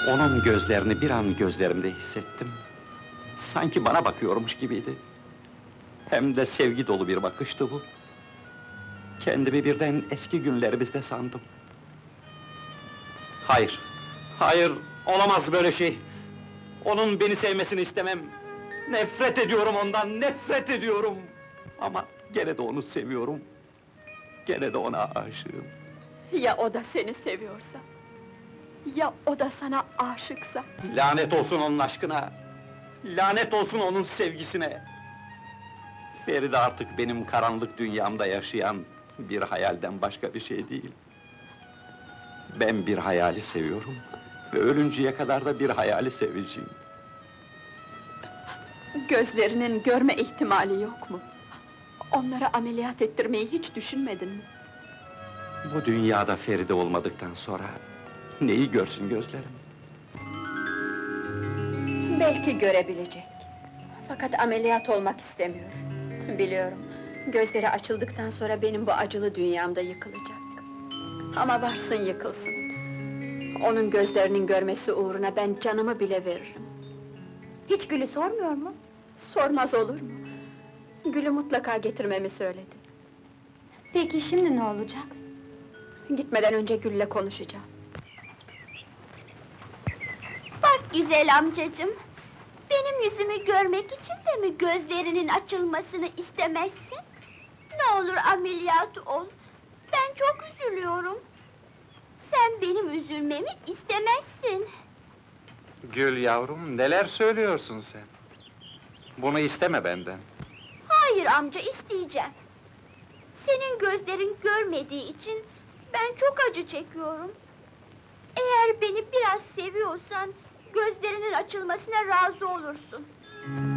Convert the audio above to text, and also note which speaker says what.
Speaker 1: Onun gözlerini bir an gözlerimde hissettim. Sanki bana bakıyormuş gibiydi. Hem de sevgi dolu bir bakıştı bu. Kendimi birden eski günlerimizde sandım. Hayır, hayır, olamaz böyle şey! Onun beni sevmesini istemem! Nefret ediyorum ondan, nefret ediyorum! Ama gene de onu seviyorum. Gene de ona aşığım.
Speaker 2: Ya o da seni seviyorsa? Ya o da sana aşıksa?
Speaker 1: Lanet olsun onun aşkına! Lanet olsun onun sevgisine! Feride artık benim karanlık dünyamda yaşayan bir hayalden başka bir şey değil. Ben bir hayali seviyorum ve ölünceye kadar da bir hayali seveceğim.
Speaker 2: Gözlerinin görme ihtimali yok mu? Onlara ameliyat ettirmeyi hiç düşünmedin mi?
Speaker 1: Bu dünyada Feride olmadıktan sonra neyi görsün gözlerim?
Speaker 2: Belki görebilecek. Fakat ameliyat olmak istemiyor. Biliyorum, gözleri açıldıktan sonra benim bu acılı dünyamda yıkılacak. Ama varsın yıkılsın. Onun gözlerinin görmesi uğruna ben canımı bile veririm. Hiç Gül'ü sormuyor mu? Sormaz olur mu? Gül'ü mutlaka getirmemi söyledi.
Speaker 3: Peki şimdi ne olacak?
Speaker 2: Gitmeden önce Gül'le konuşacağım.
Speaker 3: Bak güzel amcacığım! Benim yüzümü görmek için de mi gözlerinin açılmasını istemezsin? Ne olur ameliyat ol! Ben çok üzülüyorum! Sen benim üzülmemi istemezsin!
Speaker 1: Gül yavrum, neler söylüyorsun sen? Bunu isteme benden.
Speaker 3: Hayır amca, isteyeceğim! Senin gözlerin görmediği için ben çok acı çekiyorum. Eğer beni biraz seviyorsan, gözlerinin açılmasına razı olursun.